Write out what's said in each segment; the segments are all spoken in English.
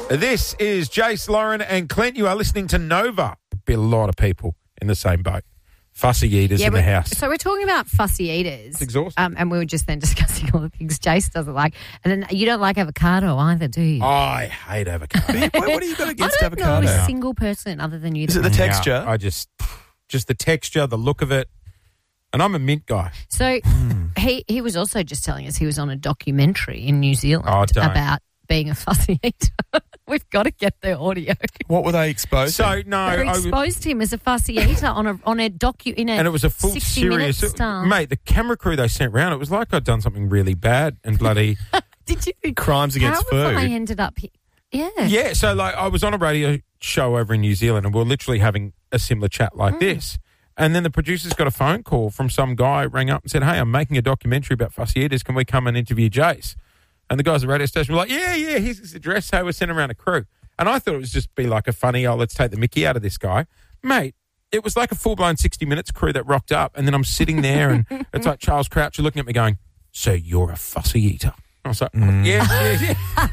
This is Jace, Lauren and Clint. You are listening to Nova. Be a lot of people in the same boat. Fussy eaters in the house. So we're talking about fussy eaters. It's exhausting. And we were just then discussing all the things Jace doesn't like. And then you don't like avocado either, do you? I hate avocado. What do you got against I don't avocado? know a single person other than you. Is it the texture? I just the texture, the look of it. And I'm a mint guy. So he was also just telling us he was on a documentary in New Zealand about being a fussy eater. We've got to get the audio. What were they exposed to? So, no. They exposed him as a fussy eater on a docu in a and it was a full 60 series. minute star. Mate, the camera crew they sent round, it was like I'd done something really bad and bloody... Did you? Crimes against How food. I ended up here? Yeah. Yeah, so like I was on a radio show over in New Zealand and we were literally having a similar chat like this. And then the producers got a phone call from some guy, rang up and said, hey, I'm making a documentary about fussy eaters. Can we come and interview Jace? And the guys at the radio station were like, yeah, here's his address. So we're sending around a crew. And I thought it was just be like a funny, let's take the mickey out of this guy. Mate, it was like a full-blown 60 Minutes crew that rocked up. And then I'm sitting there and it's like Charles Croucher looking at me going, so you're a fussy eater. I was like, yeah.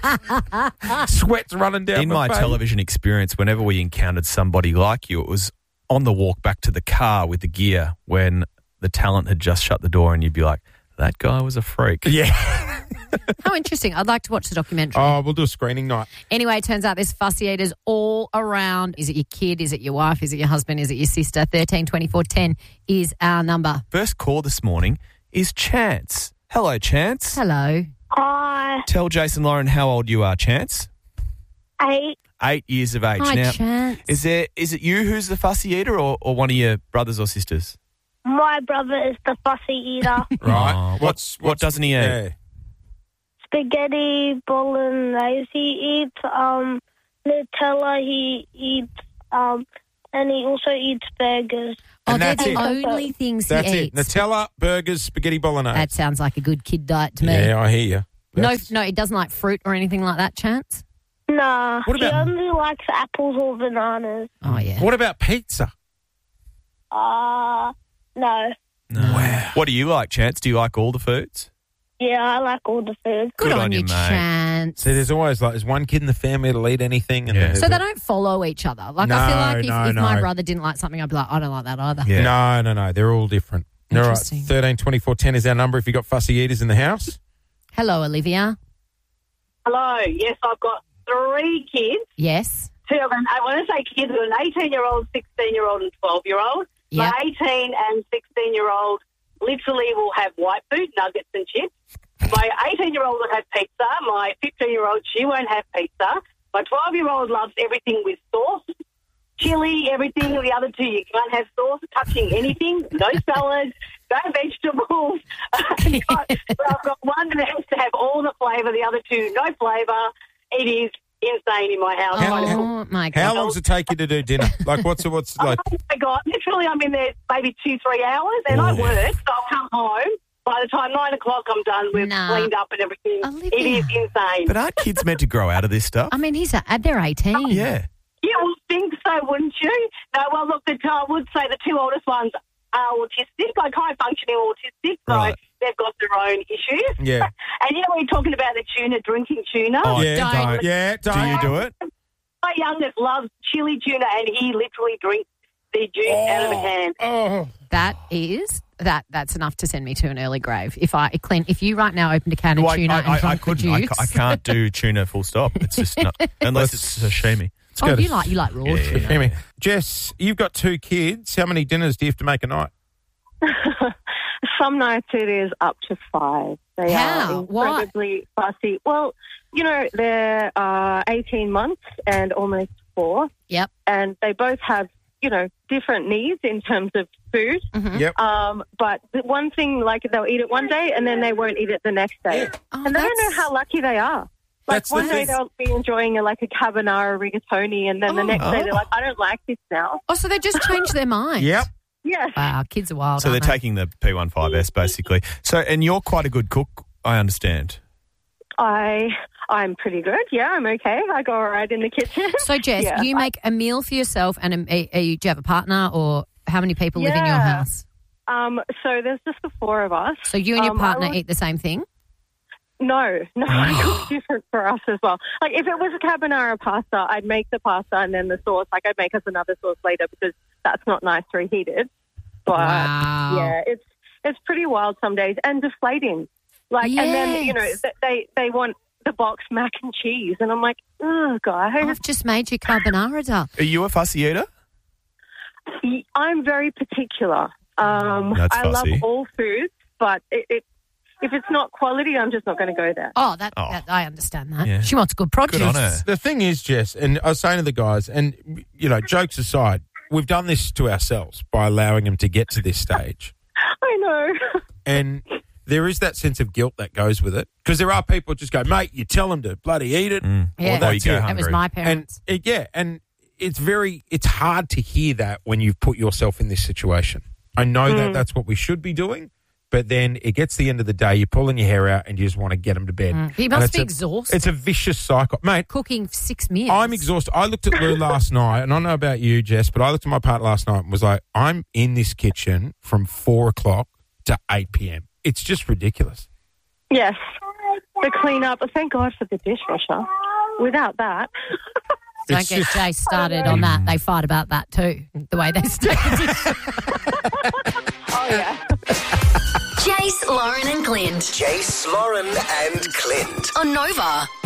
Sweat's running down In my face. television experience, whenever we encountered somebody like you, it was on the walk back to the car with the gear when the talent had just shut the door and you'd be like, that guy was a freak. Yeah. How interesting. I'd like to watch the documentary. Oh, we'll do a screening night. Anyway, it turns out there's fussy eaters all around. Is it your kid? Is it your wife? Is it your husband? Is it your sister? 13 24 10 is our number. First call this morning is Chance. Hello, Chance. Hello. Hi, Tell Jason Lauren how old you are, Chance. 8. 8 years of age. Hi, now, Chance. is it you who's the fussy eater or one of your brothers or sisters? My brother is the fussy eater. Right. Oh, what doesn't he eat? Yeah. Spaghetti bolognese he eats, Nutella he eats, and he also eats burgers. Oh, And they're that's the it. only things That's he it. eats. Nutella, burgers, spaghetti bolognese. That sounds like a good kid diet to me. Yeah, I hear you. No, he doesn't like fruit or anything like that, Chance? Nah, What he about- only likes apples or bananas. Oh, yeah. What about pizza? No. Wow. What do you like, Chance? Do you like all the foods? Yeah, I like all the food. Good on you, mate. Chance. See, there's always there's one kid in the family that'll eat anything. And Yeah. then So they don't follow each other. Like, I feel like if my brother didn't like something, I'd be like, I don't like that either. Yeah. No. They're all different. All right. Interesting. 13 24 10 is our number if you've got fussy eaters in the house. Hello, Olivia. Hello. Yes, I've got 3 kids. Yes. 2 of them. I want to say kids are an 18-year-old, 16-year-old, and 12-year-old. Yeah. My 18 and 16-year-old literally will have white food, nuggets and chips. My 18-year-old will have pizza. My 15-year-old, she won't have pizza. My 12-year-old loves everything with sauce, chili, everything. The other 2, you can't have sauce, touching anything, no salad, no vegetables. But I've got one that has to have all the flavour, the other 2, no flavour. It is insane in my house. Oh, my God. How long does it take you to do dinner? Like, what's Oh my God! Literally, I'm in there maybe 2-3 hours, and I work, so I'll come home. By the time 9 o'clock, I'm done. We've cleaned up and everything. Olivia. It is insane. But aren't kids meant to grow out of this stuff? I mean, they're 18. Yeah. You would think so, wouldn't you? No, well, look, I would say the 2 oldest ones are autistic, like high-functioning autistic, so Right. they've got their own issues. Yeah. And you know, we're talking about the tuna, drinking tuna. Oh, Yeah, don't. yeah, Do you do it? My youngest loves chili tuna, and he literally drinks the juice out of a can. Oh. That's enough to send me to an early grave. Clint, if you right now opened a can of Well, tuna and I drank the couldn't. juice. I can't do tuna full stop. It's just not, unless it's sashimi. Oh, you like raw tuna. Hear me. Jess, you've got 2 kids. How many dinners do you have to make a night? Some nights it is up to 5. They How? are incredibly fussy. Well, they're 18 months and almost 4. Yep. And they both have, different needs in terms of food. Mm-hmm. Yep. But the one thing, like, they'll eat it one day and then they won't eat it the next day. Oh, and they don't know how lucky they are. Like, That's the one day thing. they'll be enjoying a carbonara rigatoni and then the next day they're like, I don't like this now. Oh, so they just changed their mind. Yep. Yes. Wow, kids are wild. So they're aren't they? taking the P15S basically. So, and you're quite a good cook, I understand. I'm pretty good. Yeah, I'm okay. I go all right in the kitchen. So, Jess, Yeah. you make a meal for yourself, and do you have a partner, or how many people live in your Yeah. house? So there's just the 4 of us. So you and your partner I eat the same thing? No, I cook different for us as well. Like, if it was a carbonara pasta, I'd make the pasta and then the sauce. Like, I'd make us another sauce later because that's not nice reheated. But, yeah, it's pretty wild some days and deflating. Like, yes. And then, you know, they want the box mac and cheese. And I'm like, oh, guys. I've just made you carbonara, duck. Are you a fussy eater? I'm very particular. I love all foods, but if it's not quality, I'm just not going to go there. Oh, that I understand that. Yeah. She wants good produce. Good on her. The thing is, Jess, and I was saying to the guys, and, you know, jokes aside, we've done this to ourselves by allowing them to get to this stage. I know. And there is that sense of guilt that goes with it. Because there are people just go, mate, you tell them to bloody eat it. Yeah, or you go hungry. That was my parents. And it's hard to hear that when you've put yourself in this situation. I know that that's what we should be doing. But then it gets to the end of the day, you're pulling your hair out and you just want to get them to bed. He must be exhausted. It's a vicious cycle. Mate. Cooking 6 meals. I'm exhausted. I looked at Lou last night, and I don't know about you, Jess, but I looked at my partner last night and was like, I'm in this kitchen from 4 o'clock to 8 p.m. It's just ridiculous. Yes. The clean-up. Thank God for the dishwasher. Without that... Don't get Jay started on that. They fight about that too, the way they stay. Oh, yeah. Jace, Lauren and Clint. Jace, Lauren and Clint. On Nova.